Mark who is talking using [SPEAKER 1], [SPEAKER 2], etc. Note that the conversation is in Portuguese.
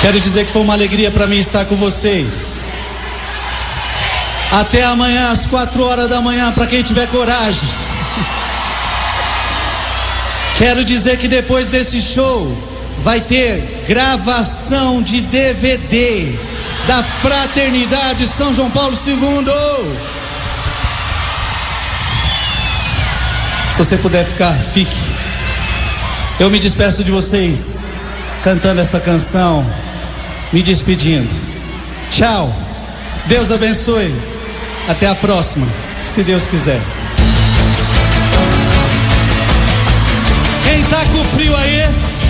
[SPEAKER 1] Quero dizer que foi uma alegria para mim estar com vocês. Até amanhã às 4 horas da manhã, para quem tiver coragem. Quero dizer que depois desse show vai ter gravação de DVD da Fraternidade São João Paulo II. Se você puder ficar, fique. Eu me despeço de vocês cantando essa canção, me despedindo. Tchau, Deus abençoe. Até a próxima, se Deus quiser. Quem tá com frio aí,